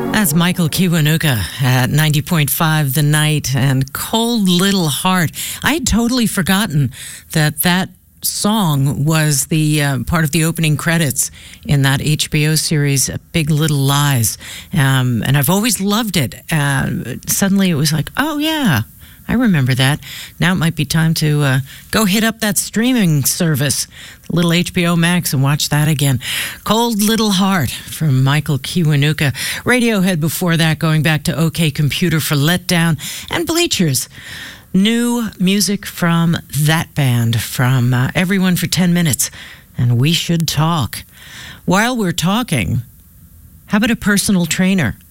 That's Michael Kiwanuka at 90.5 The Night and Cold Little Heart. I had totally forgotten that song was the part of the opening credits in that HBO series, Big Little Lies. And I've always loved it. Suddenly it was like, oh yeah, I remember that. Now it might be time to go hit up that streaming service, little HBO Max, and watch that again. Cold Little Heart from Michael Kiwanuka. Radiohead before that, going back to OK Computer for Letdown, and Bleachers. New music from that band, from Everyone for 10 Minutes, and We Should Talk. While we're talking, how about a personal trainer?